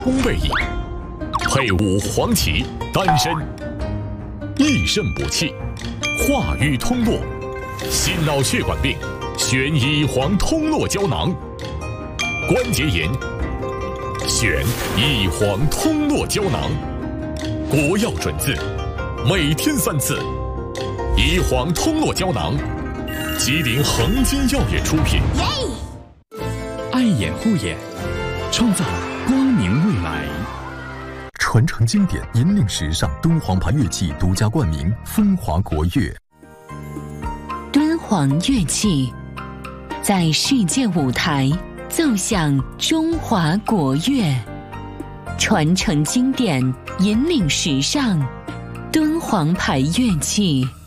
通背椅，配伍黄芪、丹参，益肾补气，化瘀通络，心脑血管病选乙黄通络胶囊，关节炎选乙黄通络胶囊，国药准字，每天3次。乙黄通络胶囊，吉林恒金药业出品。 爱眼护眼，创造光明未来。 传承经典，引领时尚，敦煌牌乐器独家冠名风华国乐。 敦煌乐器在世界舞台奏响中华国乐，传承经典，引领时尚，敦煌牌乐器。